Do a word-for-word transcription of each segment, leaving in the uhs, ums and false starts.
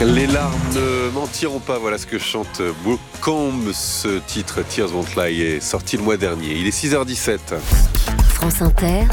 Les larmes ne mentiront pas, voilà ce que chante Brooke, ce titre Tears Won't Lie est sorti le mois dernier. Il est six heures dix-sept. France Inter,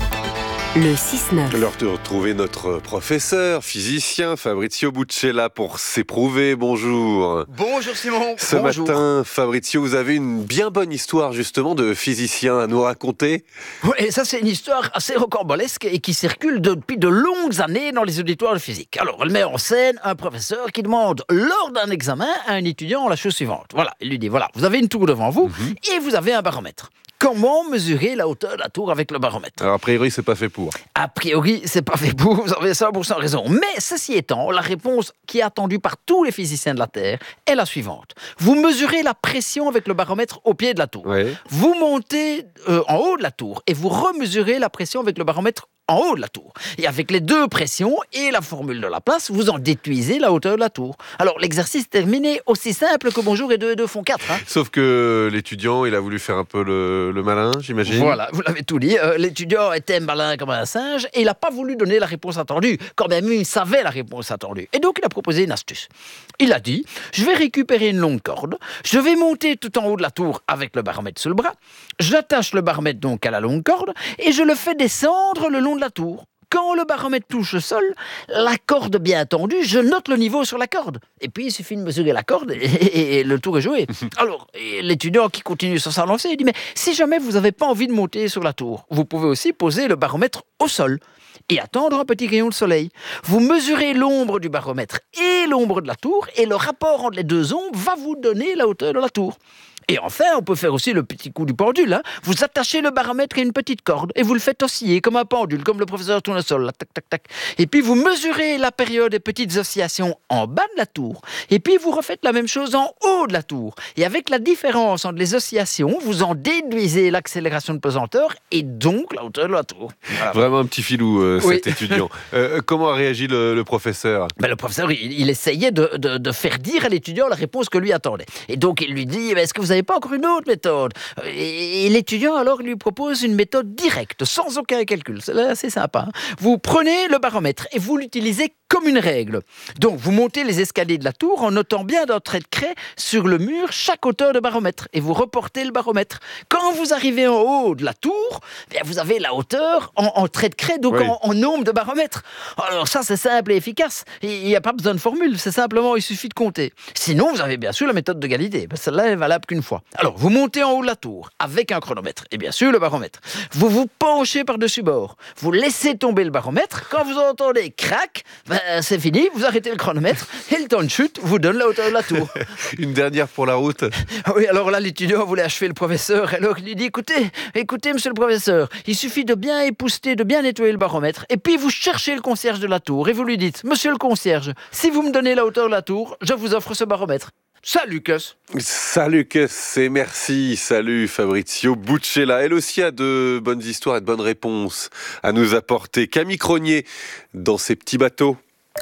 le six neuf. L'heure de retrouver notre professeur, physicien, Fabrizio Buccella, pour s'éprouver. Bonjour. Bonjour Simon. Ce Bonjour. matin, Fabrizio, vous avez une bien bonne histoire justement de physicien à nous raconter. Oui, et ça c'est une histoire assez rocambolesque et qui circule depuis de longues années dans les auditoires de physique. Alors, elle met en scène un professeur qui demande lors d'un examen à un étudiant la chose suivante. Voilà, il lui dit, voilà, vous avez une tour devant vous mm-hmm. et vous avez un baromètre. Comment mesurer la hauteur de la tour avec le baromètre ? Alors, a priori, c'est pas fait pour. A priori, c'est pas fait pour, vous avez cent pour cent raison. Mais ceci étant, la réponse qui est attendue par tous les physiciens de la Terre est la suivante. Vous mesurez la pression avec le baromètre au pied de la tour. Oui. Vous montez euh, en haut de la tour et vous remesurez la pression avec le baromètre en haut de la tour. Et avec les deux pressions et la formule de Laplace, vous en déduisez la hauteur de la tour. Alors, l'exercice est terminé aussi simple que bonjour et deux et deux font quatre. Hein. Sauf que l'étudiant, il a voulu faire un peu le, le malin, j'imagine. Voilà, vous l'avez tout dit. Euh, l'étudiant était malin comme un singe et il n'a pas voulu donner la réponse attendue, quand même il savait la réponse attendue. Et donc, il a proposé une astuce. Il a dit, je vais récupérer une longue corde, je vais monter tout en haut de la tour avec le baromètre sur le bras, j'attache le baromètre donc à la longue corde et je le fais descendre le long de la tour. Quand le baromètre touche le sol, la corde bien tendue, je note le niveau sur la corde. Et puis, il suffit de mesurer la corde et, et, et le tour est joué. Alors, l'étudiant qui continue sur sa lancée, il dit, mais si jamais vous n'avez pas envie de monter sur la tour, vous pouvez aussi poser le baromètre au sol et attendre un petit rayon de soleil. Vous mesurez l'ombre du baromètre et l'ombre de la tour et le rapport entre les deux ombres va vous donner la hauteur de la tour. Et enfin, on peut faire aussi le petit coup du pendule. Hein. Vous attachez le baromètre à une petite corde et vous le faites osciller comme un pendule, comme le professeur Tournesol. Là, tac, tac, tac. Et puis vous mesurez la période des petites oscillations en bas de la tour. Et puis vous refaites la même chose en haut de la tour. Et avec la différence entre les oscillations, vous en déduisez l'accélération de pesanteur et donc la hauteur de la tour. Voilà. Vraiment un petit filou, euh, Oui. cet étudiant. Euh, comment a réagi le, le professeur ? Ben, le professeur, il, il essayait de, de, de faire dire à l'étudiant la réponse que lui attendait. Et donc il lui dit, est-ce que vous avez pas encore une autre méthode ? Et, et l'étudiant alors lui propose une méthode directe, sans aucun calcul. C'est assez sympa. Hein. Vous prenez le baromètre et vous l'utilisez comme une règle. Donc vous montez les escaliers de la tour en notant bien d'un trait de craie sur le mur chaque hauteur de baromètre et vous reportez le baromètre. Quand vous arrivez en haut de la tour, bien vous avez la hauteur en, en trait de craie, donc oui. en, en nombre de baromètres. Alors ça c'est simple et efficace. Il n'y a pas besoin de formule, c'est simplement il suffit de compter. Sinon vous avez bien sûr la méthode de Galilée. Ben, celle-là est valable qu'une fois. Alors vous montez en haut de la tour avec un chronomètre et bien sûr le baromètre. Vous vous penchez par-dessus bord. Vous laissez tomber le baromètre. Quand vous entendez crac, ben, c'est fini, vous arrêtez le chronomètre et le temps de chute vous donne la hauteur de la tour. Une dernière pour la route. Oui, alors là, l'étudiant voulait achever le professeur. Alors il lui dit, écoutez, écoutez, monsieur le professeur, il suffit de bien épousseter, de bien nettoyer le baromètre. Et puis vous cherchez le concierge de la tour et vous lui dites, monsieur le concierge, si vous me donnez la hauteur de la tour, je vous offre ce baromètre. Salut, Lucas. Salut Lucas et merci. Salut Fabrizio Buccella. Elle aussi a de bonnes histoires et de bonnes réponses à nous apporter. Camille Cronier dans ses petits bateaux.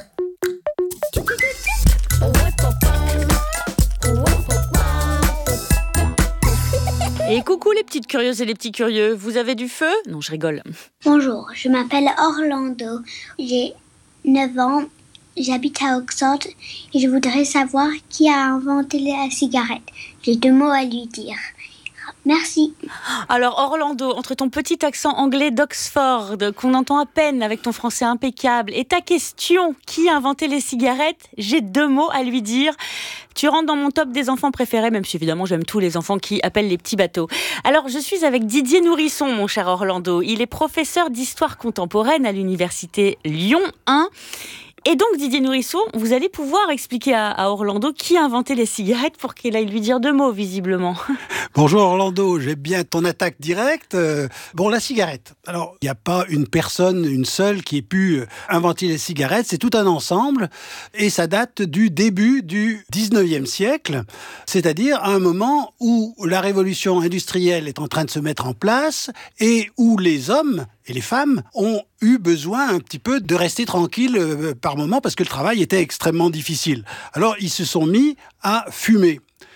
Et coucou les petites curieuses et les petits curieux, vous avez du feu ? Non, je rigole. Bonjour, je m'appelle Orlando, j'ai neuf ans, j'habite à Oxford et je voudrais savoir qui a inventé la cigarette. J'ai deux mots à lui dire. Merci. Alors Orlando, entre ton petit accent anglais d'Oxford, qu'on entend à peine avec ton français impeccable, et ta question, qui a inventé les cigarettes ? J'ai deux mots à lui dire. Tu rentres dans mon top des enfants préférés, même si évidemment j'aime tous les enfants qui appellent les petits bateaux. Alors je suis avec Didier Nourisson, mon cher Orlando. Il est professeur d'histoire contemporaine à l'université Lyon un. Et donc, Didier Nourisson, vous allez pouvoir expliquer à, à Orlando qui a inventé les cigarettes pour qu'il aille lui dire deux mots, visiblement. Bonjour Orlando, j'aime bien ton attaque directe. Euh, bon, la cigarette. Alors, il n'y a pas une personne, une seule, qui ait pu inventer les cigarettes. C'est tout un ensemble. Et ça date du début du dix-neuvième siècle. C'est-à-dire à un moment où la révolution industrielle est en train de se mettre en place et où les hommes et les femmes ont eu besoin un petit peu de rester tranquilles par moment parce que le travail était extrêmement difficile. Alors, ils se sont mis à fumer.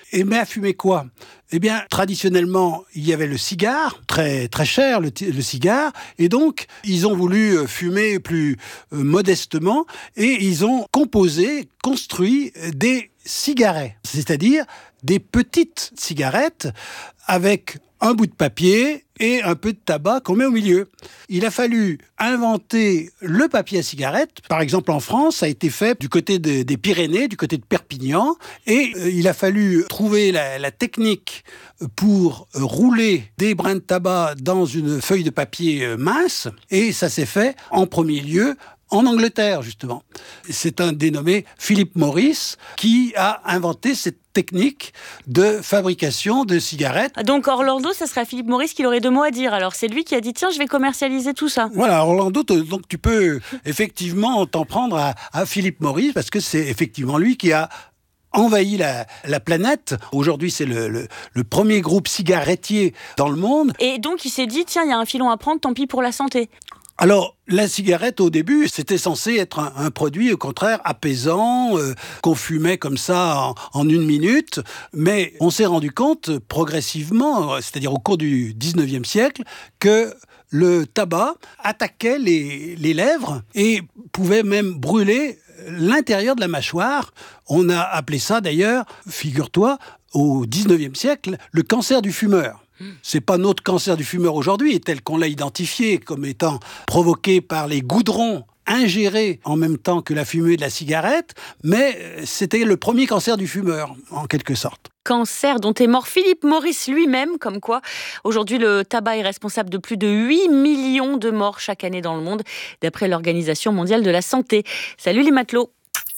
aimaient à fumer quoi ? Eh bien, traditionnellement, il y avait le cigare, très très cher le, le cigare, et donc ils ont voulu fumer plus euh, modestement, et ils ont composé, construit des cigarets, c'est-à-dire des petites cigarettes avec un bout de papier et un peu de tabac qu'on met au milieu. Il a fallu inventer le papier à cigarette. Par exemple, en France, ça a été fait du côté de, des Pyrénées, du côté de Perpignan, et euh, il a fallu trouver la, la technique pour euh, rouler des brins de tabac dans une feuille de papier euh, mince, et ça s'est fait en premier lieu en Angleterre, justement. C'est un dénommé Philip Morris qui a inventé cette technique de fabrication de cigarettes. Donc Orlando, ça serait Philip Morris qui aurait deux mots à dire. Alors c'est lui qui a dit tiens, je vais commercialiser tout ça. Voilà, Orlando, donc tu peux effectivement t'en prendre à, à Philip Morris parce que c'est effectivement lui qui a envahi la, la planète. Aujourd'hui, c'est le, le, le premier groupe cigarettier dans le monde. Et donc il s'est dit tiens, il y a un filon à prendre, tant pis pour la santé. Alors, la cigarette, au début, c'était censé être un, un produit, au contraire, apaisant, euh, qu'on fumait comme ça en, en une minute. Mais on s'est rendu compte, progressivement, c'est-à-dire au cours du dix-neuvième siècle, que le tabac attaquait les, les lèvres et pouvait même brûler l'intérieur de la mâchoire. On a appelé ça, d'ailleurs, figure-toi, au dix-neuvième siècle, le cancer du fumeur. C'est pas notre cancer du fumeur aujourd'hui, tel qu'on l'a identifié comme étant provoqué par les goudrons ingérés en même temps que la fumée de la cigarette, mais c'était le premier cancer du fumeur, en quelque sorte. Cancer dont est mort Philip Morris lui-même, comme quoi aujourd'hui le tabac est responsable de plus de huit millions de morts chaque année dans le monde, d'après l'Organisation mondiale de la santé. Salut les matelots.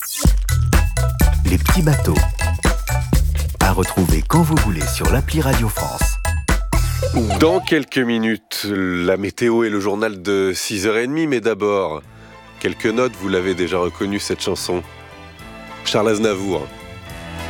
Les petits bateaux. À retrouver quand vous voulez sur l'appli Radio France. Dans quelques minutes, la météo et le journal de six heures trente, mais d'abord, quelques notes, vous l'avez déjà reconnu cette chanson. Charles Aznavour.